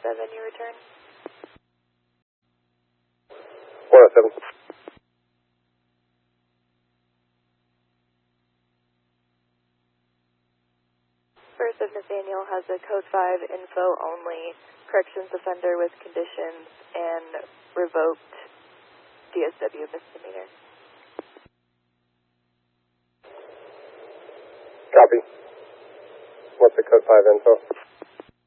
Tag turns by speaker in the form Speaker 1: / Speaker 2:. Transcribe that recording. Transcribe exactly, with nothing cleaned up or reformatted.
Speaker 1: seven, your return.
Speaker 2: one oh seven.
Speaker 1: First of Nathaniel has a code five info only corrections offender with conditions and revoked D S W misdemeanor.
Speaker 2: Copy. What's the code five info?